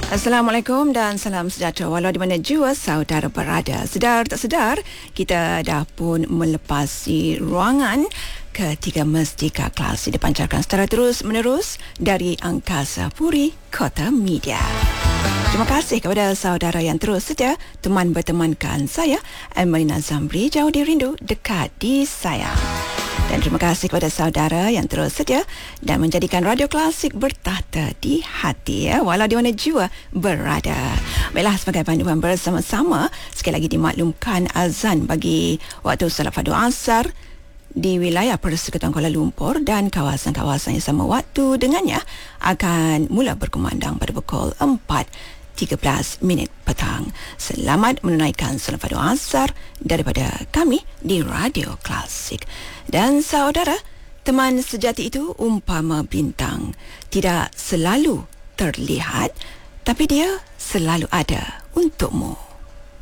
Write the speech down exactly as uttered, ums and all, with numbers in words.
Assalamualaikum dan salam sejahtera walau di mana jua saudara berada. Sedar tak sedar, kita dah pun melepasi ruangan ketiga Mestika Kelas. Dipancarkan secara terus menerus dari Angkasa Puri Kota Media. Terima kasih kepada saudara yang terus setia teman bertemankan saya, Emelina Zambri, jauh di rindu, dekat di sayang. Dan terima kasih kepada saudara yang terus setia dan menjadikan Radio Klasik bertahta di hati, ya, walau di mana jua berada. Baiklah, sebagai panduan bersama-sama, sekali lagi dimaklumkan azan bagi waktu salat fardu asar di wilayah Persekutuan Kuala Lumpur dan kawasan-kawasan yang sama waktu dengannya akan mula berkumandang pada pukul empat tiga belas minit petang. Selamat menunaikan salat fardu asar daripada kami di Radio Klasik. Dan saudara, teman sejati itu umpama bintang, tidak selalu terlihat, tapi dia selalu ada untukmu.